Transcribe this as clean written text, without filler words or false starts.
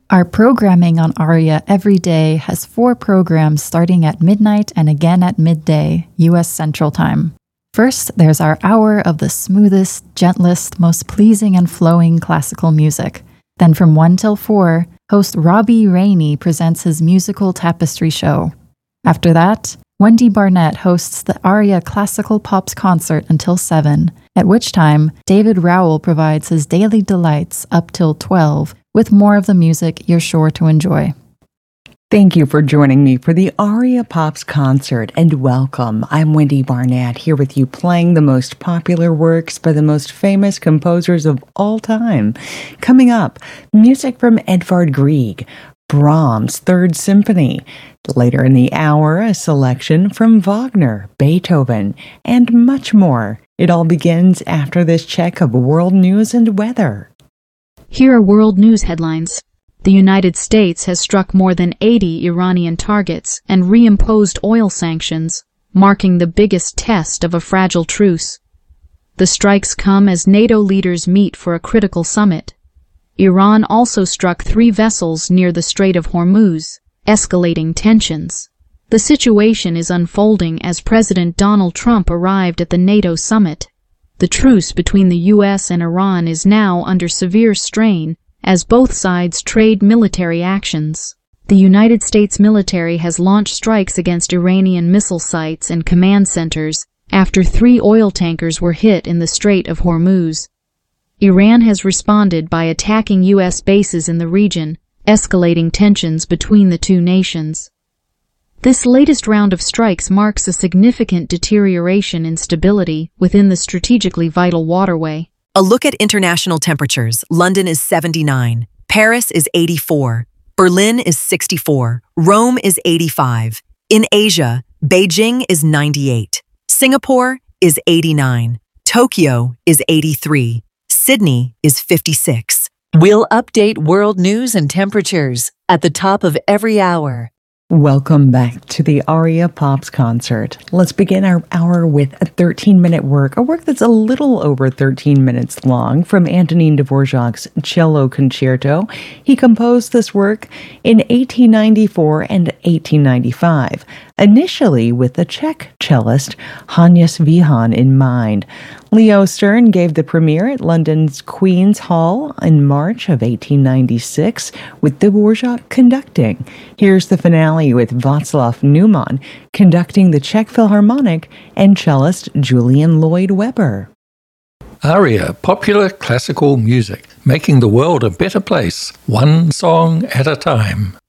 Our programming on ARIA every day has 4 programs starting at midnight and again at midday, U.S. Central Time. First, there's our hour of the smoothest, gentlest, most pleasing and flowing classical music. Then from 1 till 4, host Robbie Rainey presents his musical tapestry show. After that, Wendy Barnett hosts the ARIA Classical Pops concert until 7, at which time David Rowell provides his daily delights up till 12, with more of the music you're sure to enjoy. Thank you for joining me for the ARIA Pops concert, and welcome. I'm Wendy Barnett, here with you playing the most popular works by the most famous composers of all time. Coming up, music from Edvard Grieg, Brahms' Third Symphony. Later in the hour, a selection from Wagner, Beethoven, and much more. It all begins after this check of world news and weather. Here are world news headlines. The United States has struck more than 80 Iranian targets and reimposed oil sanctions, marking the biggest test of a fragile truce. The strikes come as NATO leaders meet for a critical summit. Iran also struck 3 vessels near the Strait of Hormuz, escalating tensions. The situation is unfolding as President Donald Trump arrived at the NATO summit. The truce between the U.S. and Iran is now under severe strain as both sides trade military actions. The United States military has launched strikes against Iranian missile sites and command centers after 3 oil tankers were hit in the Strait of Hormuz. Iran has responded by attacking U.S. bases in the region, escalating tensions between the two nations. This latest round of strikes marks a significant deterioration in stability within the strategically vital waterway. A look at international temperatures. London is 79. Paris is 84. Berlin is 64. Rome is 85. In Asia, Beijing is 98. Singapore is 89. Tokyo is 83. Sydney is 56. We'll update world news and temperatures at the top of every hour. Welcome back to the ARIA Pops concert. Let's begin our hour with a 13-minute work, a work that's a little over 13 minutes long, from Antonin Dvorak's Cello Concerto. He composed this work in 1894 and 1895, initially with the Czech cellist Hannes Wihan in mind. Leo Stern gave the premiere at London's Queen's Hall in March of 1896, with Dvorak conducting. Here's the finale with Václav Neumann conducting the Czech Philharmonic and cellist Julian Lloyd-Webber. ARIA, popular classical music, making the world a better place, one song at a time.